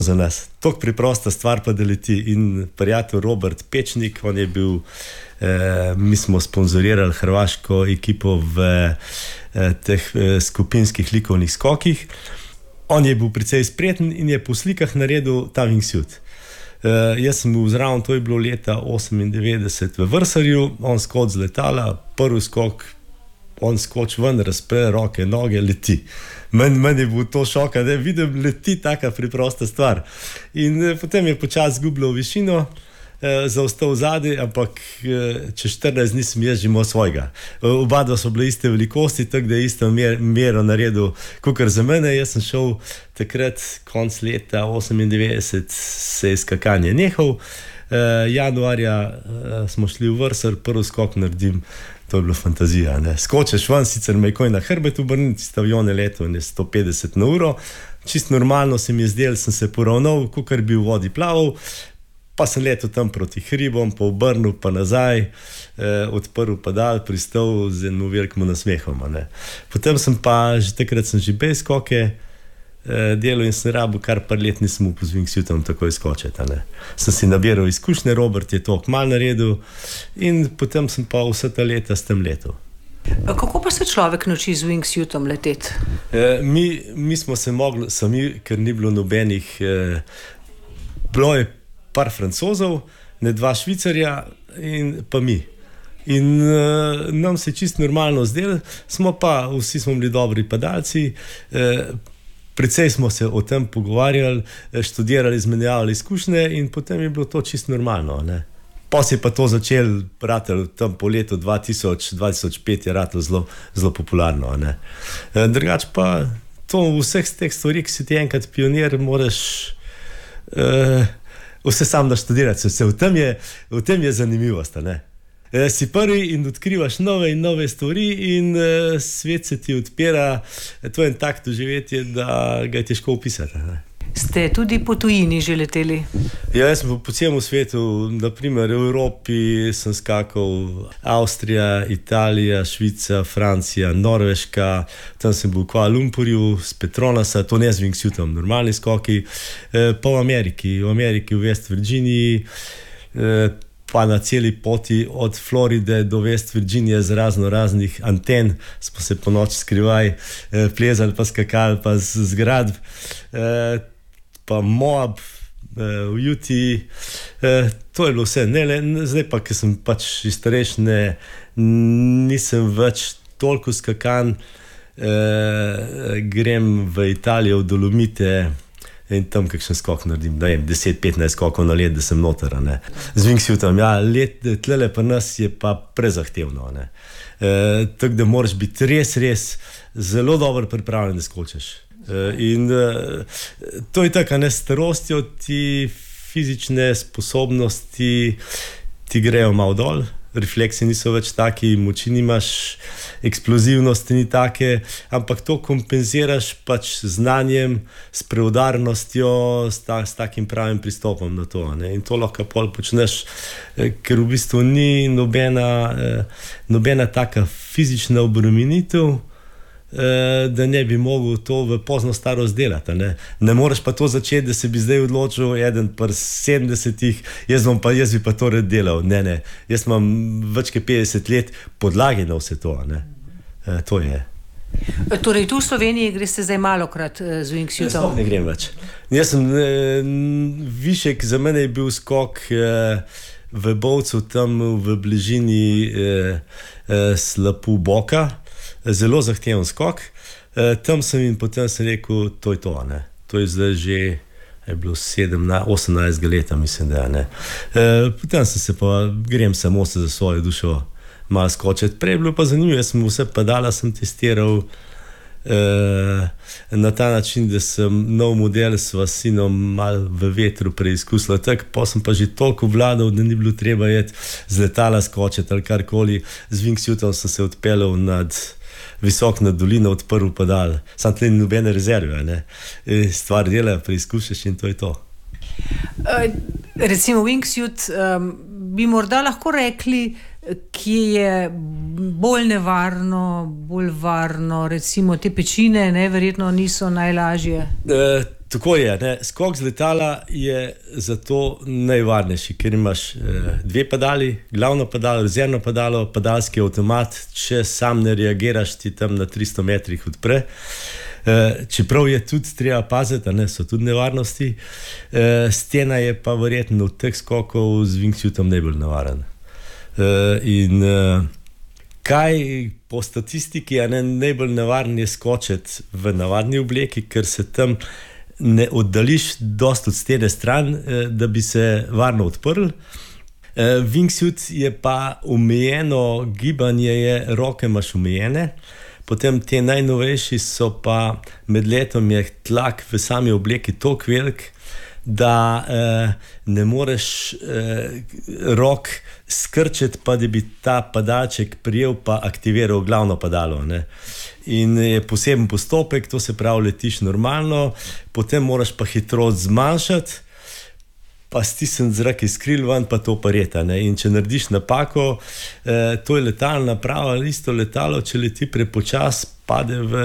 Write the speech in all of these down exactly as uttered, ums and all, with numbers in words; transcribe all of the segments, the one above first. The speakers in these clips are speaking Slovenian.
za nas. Tok preprosta stvar pa da leti. In prijatelj Robert Pečnik, on je bil, eh, mi smo sponzorirali hrvaško ekipo v eh, teh eh, skupinskih likovnih skokih. On je bil precej spreten in je po slikah naredil ta wingsuit. Uh, jaz sem bil zraven, to je bilo leta osemindevetdeset v Vrsarju, on skok z letala, prvi skok, on skoč ven, razpre roke, noge, leti. Meni men je bil to šoka, da vidim, leti taka preprosta stvar. In uh, potem je počas zgubljal višino, uh, zaostal zadaj, ampak uh, čez štirinajst dni sem jaz že imel svojega. Uh, oba dva so bile iste velikosti, tako da je isto mer, mero naredil, kakor za mene. Jaz sem šel takrat, konc leta osemindevetdeset, se je skakanje nehal. Uh, januarja uh, smo šli v Vrsar, prvi skok naredim, to je bilo fantazija. Ne? Skočeš ven, sicer me je koj na hrbet obrniti, stavione leto in je sto petdeset na uro. Čist normalno se mi je zdel, sem se poravnal, kakor bi v vodi plaval, pa sem letel tam proti hribom, pa obrnil, pa nazaj, eh, odprl padal, pristal z enim velikim nasmehom. Ne? Potem sem pa, že takrat sem že bez skoke, delo in sem rabil, kar par let nisem upal z wingsuitom takoj skočiti. Sem si nabiral izkušnje, Robert je to kmalu naredil in potem sem pa vse ta leta s tem letel. Kako pa se človek nauči z wingsuitom leteti? E, mi, mi smo se mogli sami, ker ni bilo nobenih, e, bilo je par Francozov, ne dva Švicarja in pa mi. In e, nam se čist normalno zdelo, smo pa, vsi smo bili dobri padalci, e, precej smo se o tem pogovarjali, študirali, izmenjavali izkušnje in potem je bilo to čisto normalno. Ne? Pa se je pa to začel ratel tam po letu dva tisoč, dva tisoč pet je ratel zelo, zelo popularno. Ne? Drugač pa to vseh teh stvari, ki si ti enkrat pionir, moraš uh, vse sam naštudirati. Vse v tem je, v tem je zanimivost. Ne? Si prvi in odkrivaš nove in nove stvari in uh, svet se ti odpira, to je en tak doživetje, da ga je težko opisati. Ne? Ste tudi po tujini že leteli? Ja, jaz sem po celem svetu, naprimer v Evropi sem skakal Avstrija, Italija, Švica, Francija, Norveška, tam sem bil v Kuala Lumpurju, s Petronasa, to ne z wingsuitom, normalni skoki, eh, pa v Ameriki, v Ameriki, v West Virginiji, eh, pa na celi poti od Floride do West Virginije z razno raznih anten, smo se po noči skrivaj eh, plezali, pa skakali, pa z zgradb, eh, pa Moab eh, v Utah, eh, to je bilo vse. Ne, le, zdaj pa, ker sem pač starejši, nisem več toliko skakan, eh, grem v Italijo, v Dolomite, in tam kakšen skok naredim, da vem, deset petnajst skokov na let, da sem noter. Z wingsuitom, ja, let, tlele pa nas je pa prezahtevno. Ne. E, tako da moraš biti res, res zelo dobro pripravljen, da skočeš. E, in e, to je tako, ne, s starostjo ti fizične sposobnosti ti grejo malo dol, refleksi niso več taki, moči nimaš, eksplozivnosti ni take, ampak to kompenziraš pač znanjem, s preudarnostjo, s, ta, s takim pravim pristopom na to. Ne? In to lahko pol počneš, ker v bistvu ni nobena, nobena taka fizična obremenitev, da ne bi mogel to v pozno starost delati. Ne? Ne moreš pa to začeti, da se bi zdaj odločil eden pri sedemdesetih, jaz, pa, jaz bi pa to red delal. Ne, ne. Jaz imam več kot petdeset let podlage na vse to. Ne? E, to je. Torej, tu v Sloveniji greste zdaj malokrat z wingsuitom? Jaz ne grem več. Jaz sem, eh, višek za mene je bil skok eh, v Bovcu, tam v bližini eh, eh, Slapu Boka. Zelo zahteven skok. E, tam sem in potem sem rekel, to je to. Ne. To je zdaj že je bilo sedemnajst, osemnajst leta, mislim, da ne. E, potem sem se pa, grem samo se za svojo dušo malo skočiti. Prej je bilo pa zanimivo, jaz sem vse padala, sem testiral e, na ta način, da sem nov model s sinom malo v vetru preizkusila. Tak, pa sem pa že toliko vladal, da ni bilo treba jeti z letala skočiti ali karkoli. Z wingsuitom sem se odpeljal nad visok nad dolino, odprl padal. Sam tle ni nobene rezerve. Ne? Stvar dela, preizkušaš in to je to. Uh, recimo wingsuit, um, bi morda lahko rekli, ki je bolj nevarno, bolj varno, recimo te pečine, ne, verjetno niso najlažje. Uh, Tako je, ne? Skok z letala je zato najvarnejši, ker imaš eh, dve padali, glavno padalo, rezervno padalo, padalski avtomat, če sam ne reagiraš, ti tam na tristo metrih odpre. Eh, čeprav je tudi treba paziti, ne, so tudi nevarnosti, eh, stena je pa verjetno od teh skokov z wingsuitom najbolj nevaren. Eh, in eh, kaj po statistiki je ne, najbolj nevaren je skočiti v navadni obleki, ker se tam ne oddališ dosti od stene stran, da bi se varno odprl. Wingsuit je pa omejeno gibanje, je, roke imaš omejene, potem te najnovejši so pa med letom je tlak v sami obleki toliko velik, da eh, ne moreš eh, rok skrčiti, pa da bi ta padalček prijel pa aktiviral glavno padalo, ne. In je poseben postopek, to se pravi letiš normalno, potem moraš pa hitrost zmanjšati, pa stisniti zrak iz kril ven, pa to pareta, ne. In če narediš napako, eh, to je letalna naprava, isto letalo, če leti prepočas, pade v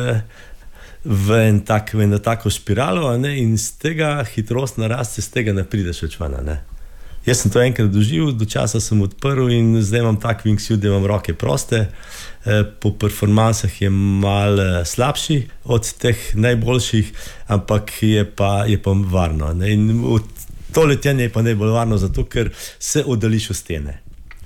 v en tak, v eno tako špiralo, ne, in z tega hitrost naraste, z tega ne prideš več ven, ne. Jaz sem to enkrat doživel, do časa sem odprl in zdaj imam tak wingsuit, da imam roke proste, e, po performansah je malo slabši od teh najboljših, ampak je pa, je pa varno, ne. In to letenje je pa najbolj varno, zato ker se oddališ od stene.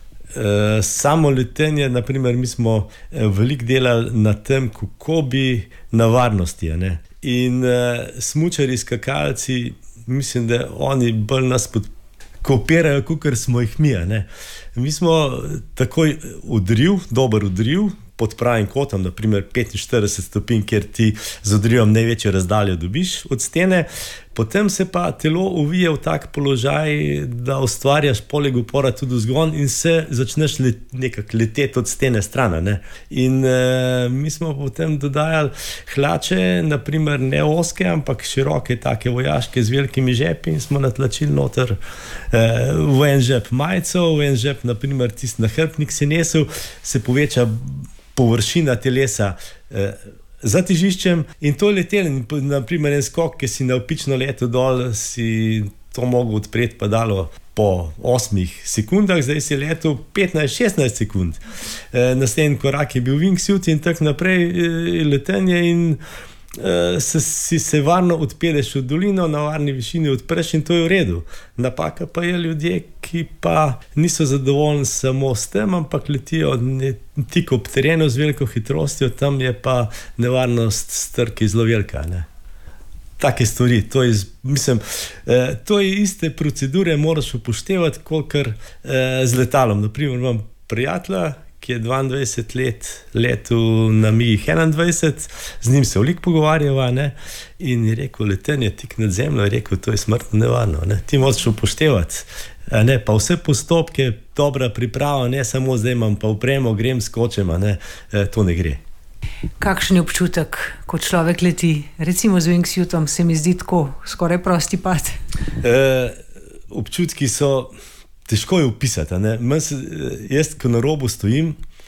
Uh, samo letenje, naprimer, mi smo uh, veliko delali na tem, kako bi na varnosti, ne? In uh, smučari, skakalci, mislim, da oni bolj nas kopirajo, kakor smo jih mi, ne? Mi smo takoj udril, dober udril, pod pravim kotom, naprimer petinštirideset stopinj, kjer ti z udrivom največjo razdaljo dobiš od stene, potem se pa telo uvije v tak položaj, da ustvarjaš poleg upora tudi vzgon in se začneš let, nekako leteti od stene strana, ne. In e, mi smo potem dodajali hlače, naprimer ne oske, ampak široke, take vojaške z velikimi žepi in smo natlačili noter e, v en žep majico, v en žep, naprimer tisti nahrbtnik se nesel, se poveča površina telesa eh, za težiščem in to je letel. Naprimer en skok, ki si navpično letel dol, si to mogel odpreti padalo po osmih sekundah, zdaj si letel petnajst šestnajst sekund. Eh, naslednji korak je bil wingsuit in tak naprej eh, letenje in Uh, se, si se varno odpelješ v dolino, na varni višini odpreš in to je v redu. Napaka pa je ljudje, ki pa niso zadovoljni samo s tem, ampak letijo tik ob terenu z veliko hitrostjo, tam je pa nevarnost strki zelo velika, ne. Take stvari, to je, mislim, eh, to je iste procedure, moraš upoštevati, kolikor eh, z letalom. Naprimer, imam prijatelja, ki je dvaindvajset let letel na MiG enaindvajset, z njim se veliko pogovarjava, ne, in je rekel, letenje tik nad zemljo, je rekel, to je smrtno nevarno, ne, ti moraš upoštevati, ne, pa vse postopke, dobra priprava, ne samo zdaj imam pa opremo, grem skočem, ne, to ne gre. Kakšen je občutek, ko človek leti, recimo z wingsuitom, se mi zdi tako skoraj prosti pad? E, občutki so težko je opisati, ne? Se, jaz, ko na robu stojim,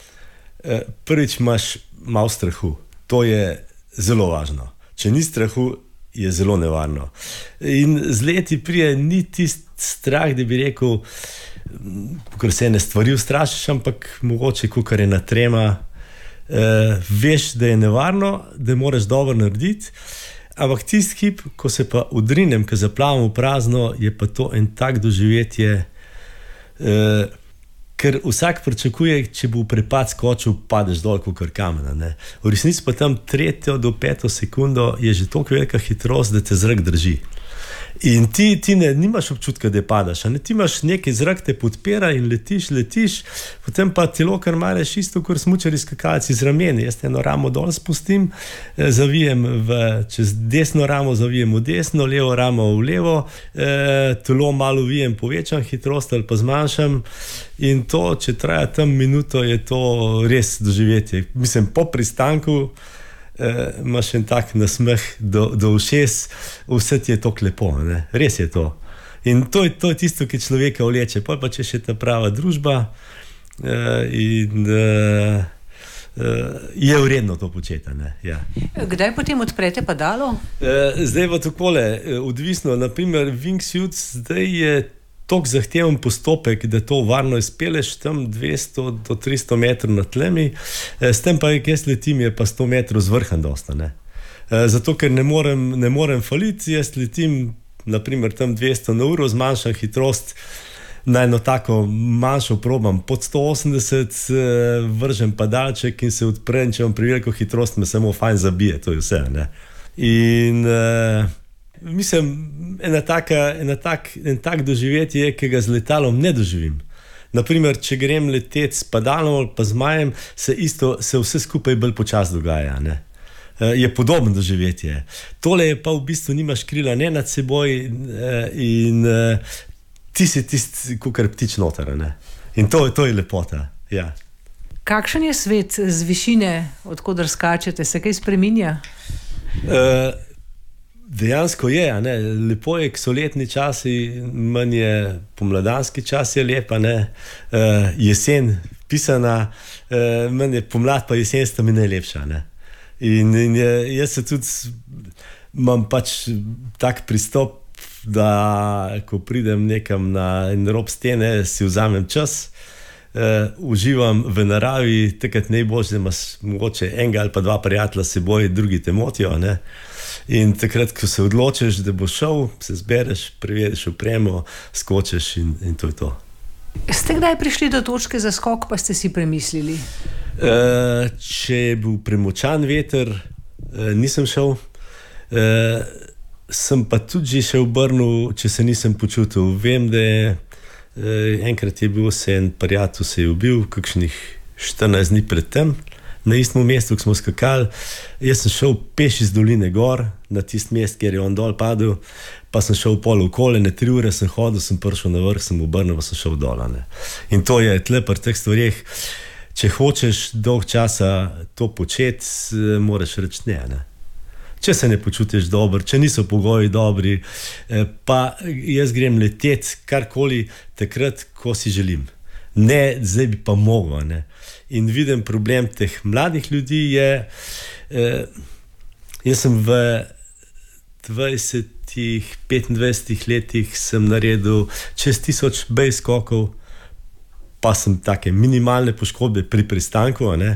prvič imaš malo strahu. To je zelo važno. Če ni strahu, je zelo nevarno. In z leti prije ni tist strah, da bi rekel, kakor se ene stvari ustrašiš, ampak mogoče, kakor je na trema, eh, veš, da je nevarno, da moraš dobro narediti, ampak tist hip, ko se pa udrinem, ko zaplavam v prazno, je pa to en tak doživetje, Uh, ker vsak pričakuje, če bo prepad skočil, padeš dol kakor kamena, ne. V resnici pa tam tretjo do peto sekundo je že toliko velika hitrost, da te zrak drži. In ti, ti ne, nimaš občutka, da padaš, ne? Ti imaš nekaj, zrak te podpira in letiš, letiš, potem pa telo kar mareš isto, kot smučari skakalci z rameni. Jaz eno ramo dol spustim, zavijem v, čez desno ramo zavijem v desno, levo ramo v levo, eh, telo malo vijem, povečam hitrost ali pa zmanjšam in to, če traja tam minuto, je to res doživetje. Mislim, po pristanku Uh, imaš en tak nasmeh do, do ušes, vse ti je tako lepo, ne? Res je to. In to je, to je tisto, ki človeka vleče. Potem pa če še ta prava družba uh, in uh, je vredno to početi. Ja. Kdaj potem odprete padalo? Zdaj pa takole, odvisno, naprimer wingsuit zdaj je toliko zahteven postopek, da to varno izpeleš tam dvesto do tristo metrov na tlemi, s tem pa, jaz letim, je pa sto metrov z vrhem dosta, ne. Zato, ker ne morem, ne morem faliti, jaz letim naprimer tam dvesto na uro, zmanjšam hitrost na eno tako manjšo probam pod sto osemdeset, vržem padalček in se odprem, če imam preveliko hitrost, me samo fajn zabije, to je vse, ne. In uh, mislim, ena taka, ena tak, en tak doživetje je, ki ga z letalom ne doživim. Naprimer, če grem leteti s padalom ali pa z majem, se isto, se vse skupaj bolj počas dogaja, ne. Je podobno doživetje. Tole je pa v bistvu nimaš krila ne nad seboj in ti si tisti, kakor ptič noter, ne. In to, to je lepota, ja. Kakšen je svet z višine, odkudar skačete, se kaj spreminja? Uh, dejansko je, a ne, lepo je, ko so letni časi, manj je pomladanski čas je lepa, ne, uh, jesen pisana, uh, manj je pomlad pa jesen sta mi najlepša, ne. In, in je, jaz se tudi imam pač tak pristop, da ko pridem nekam na en rob stene, si vzamem čas, uh, uživam v naravi, takrat najboljše, da imaš mogoče enega ali pa dva prijatelja s seboj, drugi te motijo, ne. In takrat, ko se odločiš, da boš šel, se zbereš, preveriš opremo, skočiš in, in to je to. Ste kdaj prišli do točke za skok, pa ste si premislili? Uh, če je bil premočan veter, uh, nisem šel. Uh, sem pa tudi že še obrnil, če se nisem počutil. Vem, da je uh, enkrat je bil se en prijatelj se je ubil, kakšnih štirinajst dni pred tem, na istem mestu, ko smo skakali. Jaz sem šel peš iz doline gor, na tist mest, kjer je on dol padel, pa sem šel pol okoli, ne tri ure sem hodil, sem prišel na vrh, sem obrnil, pa sem šel dol, ne. In to je tle pri teh stvareh, če hočeš dolg časa to početi, moraš reči ne, ne. Če se ne počutiš dobro, če niso pogoji dobri, pa jaz grem leteti karkoli takrat, ko si želim. Ne, zdaj bi pa mogel, ne. In vidim problem teh mladih ljudi je, eh, jaz sem v dvajsetih, petindvajsetih letih sem naredil čez tisoč bej skokov, pa sem take minimalne poškodbe pri pristanku, ne.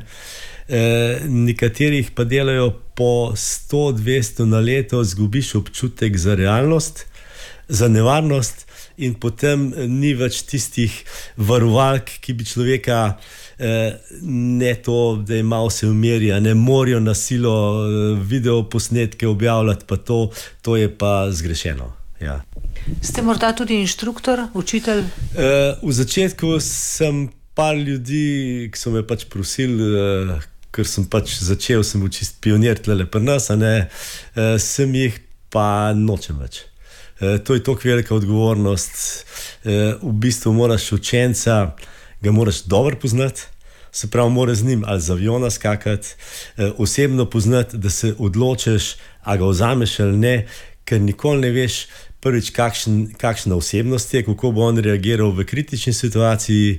E, nekaterih pa delajo po sto, dvesto na leto, zgubiš občutek za realnost, za nevarnost in potem ni več tistih varovalk, ki bi človeka eh, ne to, da je malo se umirja, ne morajo na silo video posnetke objavljati, pa to, to je pa zgrešeno, ja. Ste morda tudi inštruktor, učitelj? Eh, v začetku sem par ljudi, ki so me pač prosili, eh, ker sem pač začel, sem bil čist pionir tlele pri nas, a ne, eh, sem jih pa nočem več. Eh, to je toliko velika odgovornost. Eh, v bistvu moraš učenca, ga moraš dobro poznati, se pravi, moraš z njim ali z aviona skakati, eh, osebno poznati, da se odločiš, a ga vzameš ali ne, ker nikoli ne veš, prvič, kakšen, kakšna osebnost je, kako bo on reagiral v kritični situaciji,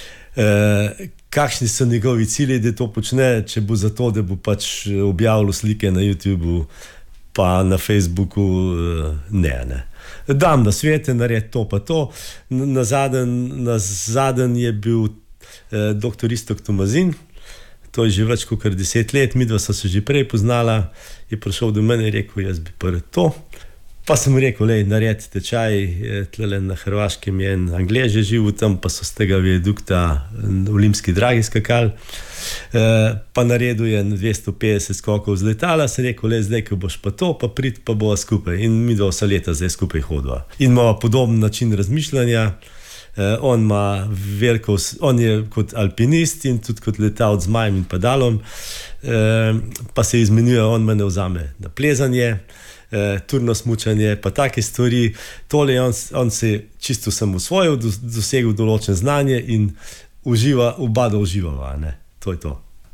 eh, kakšni so njegovi cilji, da to počne, če bo zato, da bo pač objavil slike na YouTubeu, pa na Facebooku, ne, ne. Dam na svete, naredi to pa to. Na zadnji na zadnji je bil eh, doktor Iztok Tomazin, to je že več kot deset let, midva sva se že prej poznala, je prišel do mene in rekel, jaz bi prvi to. Pa sem rekel, lej, naredi tečaj, tlele na Hrvaškem je en Anglež že živel tam, pa so z tega viadukta olimpski dragi skakali. E, pa naredil je dvesto petdeset skokov z letala, sem rekel, lej, zdaj, ko boš pa to, pa prid, pa bova skupaj. In mi dva vsa leta zdaj skupaj hodva. In imava podoben način razmišljanja. E, on ima veliko, on je kot alpinist in tudi kot letalec z majem in padalom. E, pa se izmenjuje, on mene vzame na plezanje, Uh, turno smučanje, pa take stvari. Tole on, on se čisto sem usvojil, do, dosegel določen znanje in uživa, oba da uživava, ne. To je to.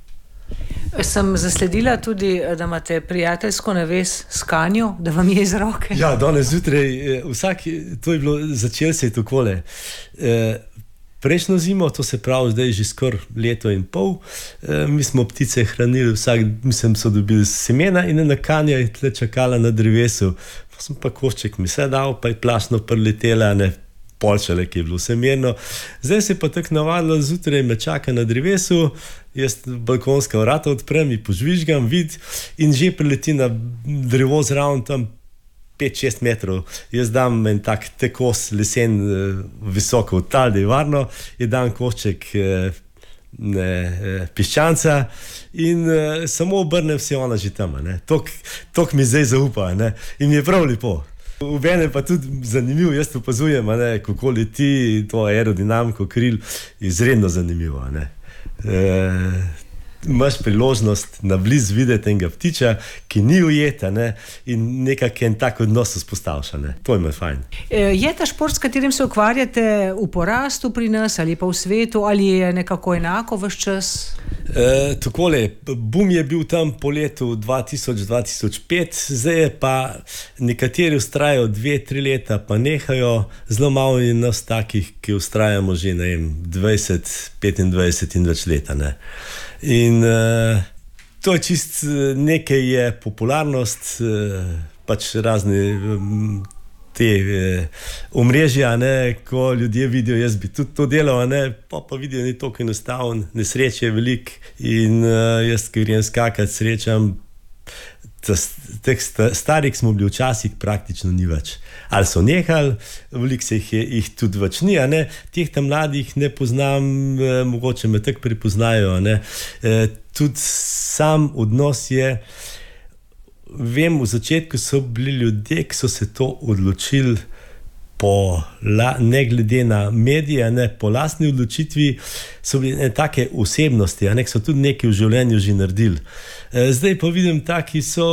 Sem zasledila tudi, da imate prijateljsko navez s Kanjo, da vam je iz roke. Ja, danes zjutraj, vsak, to je bilo, začel se je takole. Uh, prejšnjo zimo, to se pravi zdaj že skoraj leto in pol. E, mi smo ptice hranili, vsak, mislim, so dobili semena in ena kanja je tle čakala na drevesu. Pa sem pa košček mi se dal, pa je plašno priletela, ne polčale, ki je bilo vse mirno. Zdaj se pa tako navadilo, zjutraj me čaka na drevesu, jaz balkonska vrata odprem in požvižgam, vid in že prileti na drevo zraven tam pet šest metrov. Jaz dam en tak tekos lesen visoko v tal, da je varno, je dam košček ne, piščanca in uh, samo obrnem se ona že tam. Tok mi zdaj zaupa, ne? In mi je prav lepo. V mene pa tudi zanimivo, jaz opazujem, ne, kako leti to aerodinamiko kril, izredno zanimivo. Ne. E, imaš priložnost na bliz videti enega ptiča, ki ni ujeta, ne, in nekako en tak odnos vzpostaviš. To je fajn. Je ta šport, s katerim se ukvarjate, v porastu pri nas ali pa v svetu, ali je nekako enako ves čas? E, takole, boom je bil tam po letu dva tisoč do dva tisoč pet, zdaj je pa nekateri ustrajajo dve, tri leta, pa nehajo, zelo malo je nas takih, ki ustrajamo že, ne vem, dvajset, petindvajset in več leta, ne. In uh, to je čist nekaj je popularnost, uh, pač razne um, te uh, omrežja, ne, ko ljudje vidijo, jaz bi tudi to delal, ne, pa pa vidijo, ni toliko enostavno, nesreče je veliko in uh, jaz, ki grem skakati, srečam, teh starih smo bili včasih praktično ni več. Ali so nehali, veliko se jih, je, jih tudi več ni, a ne, teh tam mladih ne poznam, eh, mogoče me tako prepoznajo, ne. Eh, tudi sam odnos je, vem, v začetku so bili ljudje, ki so se to odločili po, la, ne glede na medije, ne, po lastni odločitvi, so bili ne, take osebnosti, a ne, so tudi nekaj v življenju že naredili. E, zdaj pa vidim taki so,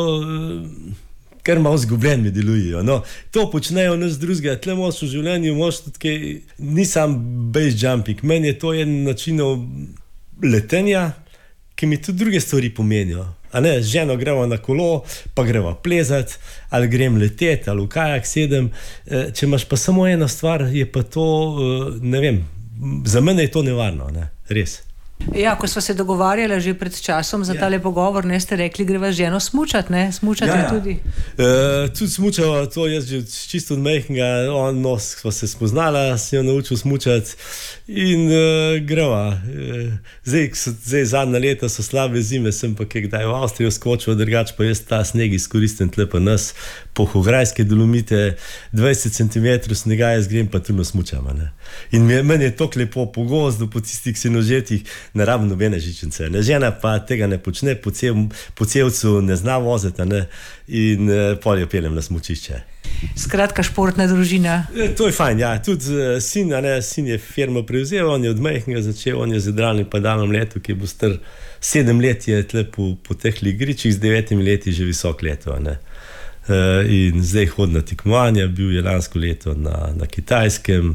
kar malo zgubljeni delujejo. No, to počnejo nas drugega, tle moš v življenju, moš tudi kaj, nisam base jumping, meni je to en način letenja, ki mi tudi druge stvari pomenijo. A ne, z ženo gremo na kolo, pa gremo plezati, ali grem leteti, ali v kajak sedem. Če imaš pa samo eno stvar, je pa to, ne vem, za mene je to nevarno, ne, res. Ja, ko smo se dogovarjali že pred časom za ja. tale pogovor, ne, ste rekli, greva z ženo smučati, ne? Smučati ja, ja. tudi. E, tudi smučava, to jaz že čisto od majhnega, on nos, ko se spoznala, sem jo naučil smučati in uh, greva. E, zdaj, zdaj zadnja leta so slabe zime, sem pa kaj kdaj v Avstrijo skočil, drugače pa jaz ta sneg izkoristim tle pa nas, po Hograjske Dolomite, dvajset centimetrov snega, jaz grem pa tudi smučam, ne. In meni je toliko lepo po gozdu, po tistih senožetih, ne rabim nobene žičnice. Ne, žena pa tega ne počne, po, cel, po celcu ne zna voziti, ne, in eh, pol jo peljem na smučišče. Skratka, športna družina. E, to je fajn, ja. Tudi uh, sin, ne, sin je firmo prevzel, on je od majhnega začel, on je z jadralnim padalnim letu, ki bo star sedem let je tle po, po teh igričih, z devetimi leti že visok leto, ne. Uh, in zdaj hodi na tekmovanja, bil je lansko leto na, na Kitajskem,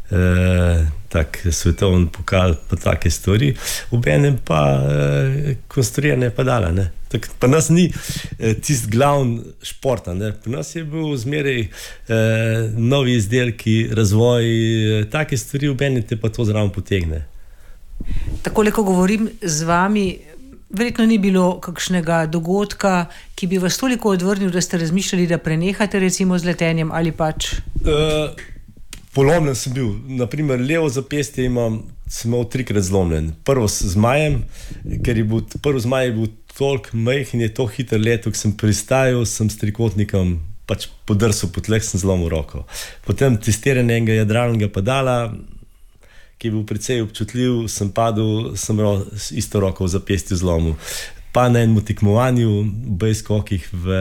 Uh, tak svetovni pokal pa take stvari, obenem pa uh, konstruiranje padala, ne. Tak, pa nas ni uh, tist glavn športa, ne. Pri nas je bil zmeraj uh, novi izdelki, razvoj, uh, take stvari, obenem te pa to zraven potegne. Takole, ko govorim z vami, verjetno ni bilo kakšnega dogodka, ki bi vas toliko odvrnil, da ste razmišljali, da prenehate recimo z letenjem ali pač? Uh, Polomljen sem bil, naprimer levo zapestje imam, sem imel trikrat zlomljen. Prvo z zmajem, ker je bil, prvo zmaj je bil toliko majhen, je to hiter leto, ko sem pristajal, sem s trikotnikom pač podrsal po tleh, sem zlomil roko. Potem testiranje enega jadralnega padala, ki je bil precej občutljiv, sem padel, sem ro, isto roko v zapestju zlomil. Pa na enem tekmovanju, base skokih v,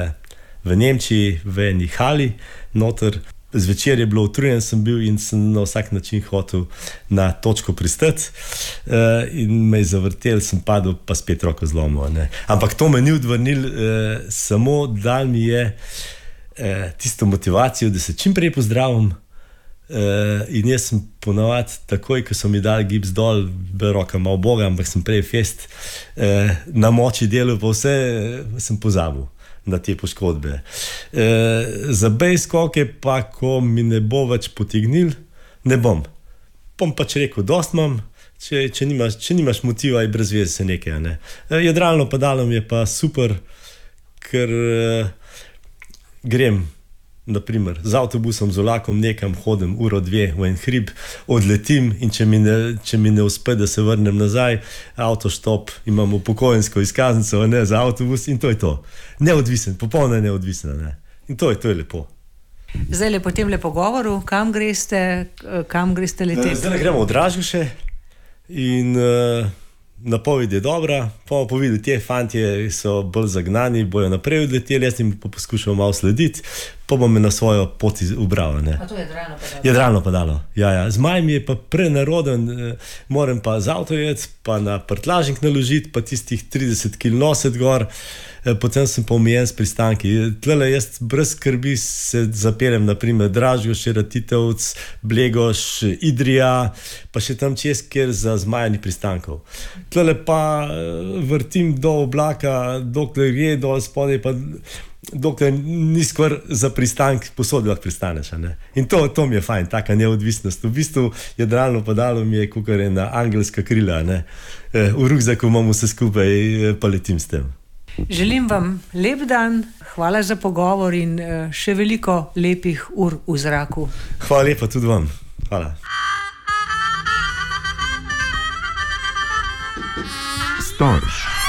v Nemčiji, v eni hali, noter. Zvečer je bilo utrujen, sem bil in sem na vsak način hotel na točko pristati uh, in me je zavrtel, sem padel, pa spet roko zlomil, ne. Ampak to me ni odvrnil, uh, samo dal mi je uh, tisto motivacijo, da se čim prej pozdravim uh, in jaz sem ponavadi takoj, ko so mi dali gips dol, bila roka malo boga, ampak sem prej fest uh, na moči delal, pa vse uh, sem pozabil na te poškodbe. E, za base skoke pa, ko mi ne bo več potegnil, ne bom. bom pač rekel, dost imam, če, če, nimaš, če nimaš motiva, je brez veze se nekaj. Ne? Jadralno padalo mi je pa super, ker uh, grem. Naprimer, z avtobusom, z vlakom nekam hodim uro, dve v en hrib, odletim in če mi, ne, če mi ne uspe, da se vrnem nazaj, avtoštop, imamo pokojninsko izkaznico, ne, za avtobus in to je to. Neodvisen, popolno neodvisen. Ne. In to je, to je lepo. Zdaj le po tem lepo govoru, kam greste, kam greste leteti? Zdaj gremo v Dražgoše in uh, napoved je dobra, pa bomo videli, te fantje so bolj zagnani, bojo naprej odleteli, jaz jim pa poskušam malo slediti, pa bom me na svojo pot ubral. Ne. A to je jadralno padalo? Jadralno padalo, ja, ja. Zmaj mi je pa prenaroden, moram pa z avto jeti, pa na prtlažnik naložiti, pa tistih trideset kilogramov nositi gor, potem sem pa omejen s pristanki. Tlele jaz brez skrbi se zapeljem, naprimer Dražgoš, Ratitevc, Blegoš, Idrija, pa še tam čez, kjer za zmajani pristankov. Tlele pa vrtim do oblaka, dokler je dol spodaj, pa dokler ni skor za pristank, posod lahko pristaneš. Ne? In to, to mi je fajn, taka neodvisnost. V bistvu jadralno padalo mi je kakor ena angelska krila. Ne? V rukzaku imam vse skupaj, pa letim s tem. Želim vam lep dan, hvala za pogovor in še veliko lepih ur v zraku. Hvala lepa tudi vam. Hvala. Storž.